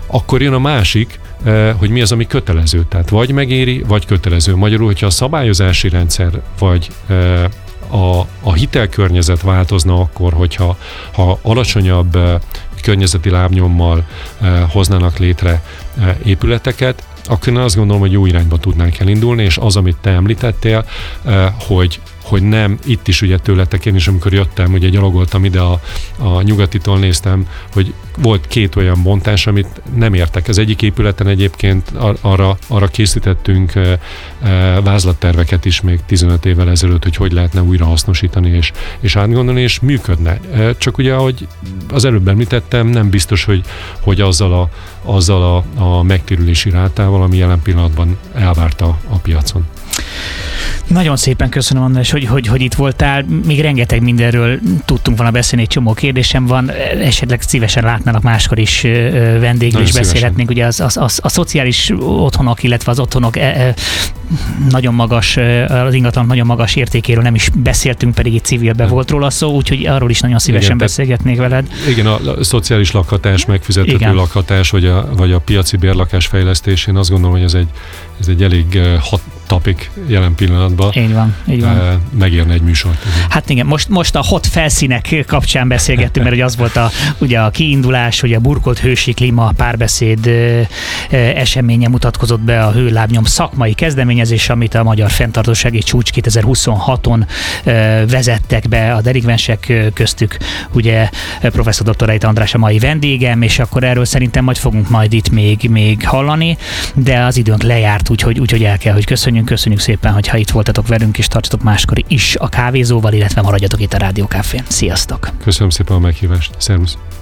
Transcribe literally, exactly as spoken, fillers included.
akkor jön a másik, hogy mi az, ami kötelező. Tehát vagy megéri, vagy kötelező. Magyarul, hogyha a szabályozási rendszer, vagy a, a hitelkörnyezet változna akkor, hogyha ha alacsonyabb környezeti lábnyommal hoznának létre épületeket, akkor én azt gondolom, hogy jó irányba tudnánk elindulni, és az, amit te említettél, hogy hogy nem, itt is ugye tőletek, én is amikor jöttem, ugye gyalogoltam ide a, a Nyugatitól, néztem, hogy volt két olyan bontás, amit nem értek. Az egyik épületen egyébként arra, arra készítettünk e, e, vázlatterveket is még tizenöt évvel ezelőtt, hogy hogy lehetne újra hasznosítani és, és átgondolni, és működne. E, csak ugye, ahogy az előbb említettem, nem biztos, hogy, hogy azzal, a, azzal a, a megtérülési rátával, ami jelen pillanatban elvárt a, a piacon. Nagyon szépen köszönöm, András, hogy, hogy, hogy itt voltál. Még rengeteg mindenről tudtunk volna beszélni, egy csomó kérdésem van. Esetleg szívesen látnának máskor is vendégül, és beszélhetnénk. Ugye az, az, az, a szociális otthonok, illetve az otthonok e, e, nagyon magas, az ingatlan nagyon magas értékéről nem is beszéltünk, pedig itt civilbe nem. volt róla szó, úgyhogy arról is nagyon szívesen igen, beszélgetnék veled. Igen, a, a szociális lakhatás, megfizethető igen. lakhatás, vagy a, vagy a piaci bérlakás fejlesztés, én azt gondolom, hogy ez egy, ez egy elég hot topic jelen pillanatban. Így van, így van. Megérne egy műsort. Hát igen, most, most a hot felszínek kapcsán beszélgettünk, mert ugye az volt a, ugye a kiindulás, hogy a burkolt hősi klíma párbeszéd eseménye mutatkozott be a hőlábnyom szakmai kezdeményezés, amit a Magyar Fenntarthatósági Csúcs kétezer-huszonhaton vezettek be a delikvensek köztük. Ugye professzor doktor Reiter András a mai vendégem, és akkor erről szerintem majd fogunk majd itt még, még hallani, de az időnk lejárt, úgyhogy, úgyhogy el kell, hogy köszönjük. Köszönjük szépen, hogyha itt voltatok velünk, és tartsatok máskor is a kávézóval, illetve maradjatok itt a Rádió Cafén. Sziasztok! Köszönöm szépen a meghívást. Szervusz!